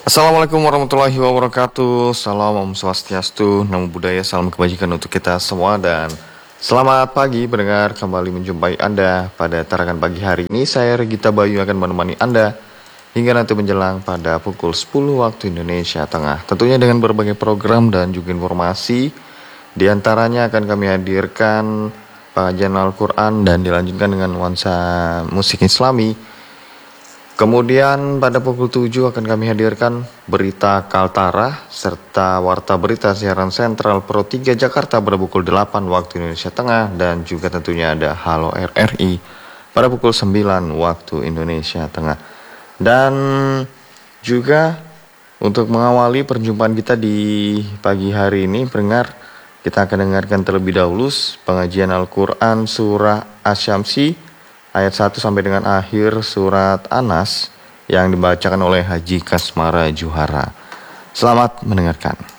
Assalamualaikum warahmatullahi wabarakatuh. Salam Om Swastiastu, Namo Buddhaya, salam kebajikan untuk kita semua. Dan selamat pagi pendengar, kembali menjumpai Anda pada tarangan pagi hari ini. Saya Regita Bayu akan menemani Anda hingga nanti menjelang pada pukul 10 waktu Indonesia Tengah. Tentunya dengan berbagai program dan juga informasi. Di antaranya akan kami hadirkan pengajian Al-Quran dan dilanjutkan dengan nuansa musik Islami. Kemudian pada pukul 7 akan kami hadirkan berita Kaltara serta warta berita siaran sentral Pro 3 Jakarta pada pukul 8 waktu Indonesia Tengah, dan juga tentunya ada Halo RRI pada pukul 9 waktu Indonesia Tengah. Dan juga untuk mengawali perjumpaan kita di pagi hari ini, pendengar, kita akan dengarkan terlebih dahulu pengajian Al-Quran surah Asy-Syamsi ayat 1 sampai dengan akhir surat Anas yang dibacakan oleh Haji Kasmara Juhara. Selamat mendengarkan.